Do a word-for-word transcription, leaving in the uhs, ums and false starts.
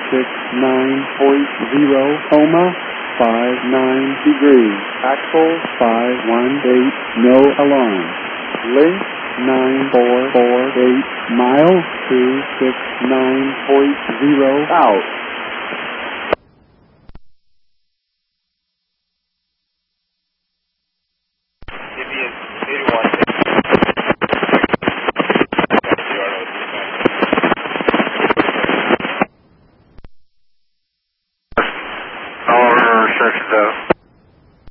six nine point zero, coma, five nine degrees. Axle five one eight, no alarm. Length nine four four eight, mile two six nine point zero, out.